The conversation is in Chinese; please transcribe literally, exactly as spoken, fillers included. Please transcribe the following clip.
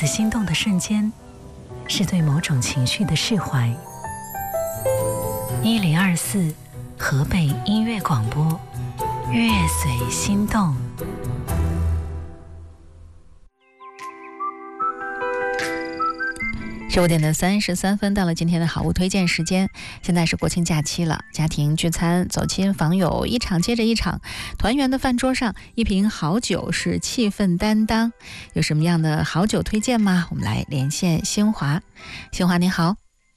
此心动的瞬间，是对某种情绪的释怀。一零二四河北音乐广播，乐随心动。 十五点的三十三分，到了今天的好物推荐时间。现在是国庆假期了，家庭聚餐、走亲访友，一场接着一场。团圆的饭桌上，一瓶好酒是气氛担当。有什么样的好酒推荐吗？我们来连线新华。新华您好。